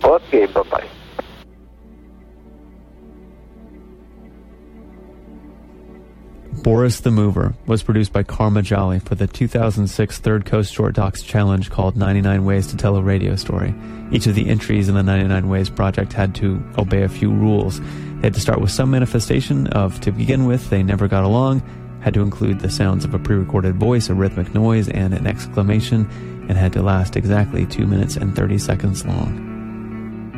Okay, bye-bye. Boris the Mover was produced by Karma Jolly for the 2006 Third Coast Short Docs Challenge called 99 Ways to Tell a Radio Story. Each of the entries in the 99 Ways project had to obey a few rules. They had to start with some manifestation of, to begin with, they never got along, had to include the sounds of a pre-recorded voice, a rhythmic noise, and an exclamation, and had to last exactly 2 minutes and 30 seconds long.